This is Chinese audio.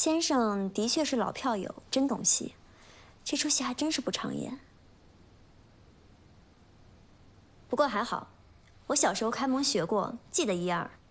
先生的确是老票友，真懂戏，这出戏还真是不常演。不过还好，我小时候开蒙学过，记得一二。